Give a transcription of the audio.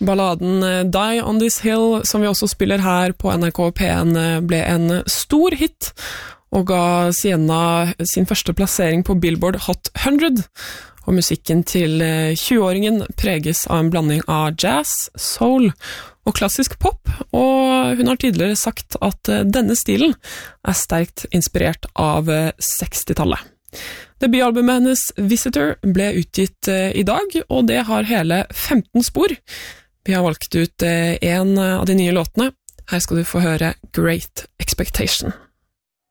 Balladen Die on This Hill, som vi også spiller her på NRK P1, ble en stor hit, og ga Sienna sin første plassering på Billboard Hot 100, og musikken til 20-åringen preges av en blanding av jazz, soul og klassisk pop, og hun har tidligere sagt at denne stilen er sterkt inspirert av 60-tallet. Debutalbumet hennes Visitor ble utgitt i dag, og det har hele 15 spor. Vi har valgt ut en av de nye låtene. Her skal du få høre Great Expectation.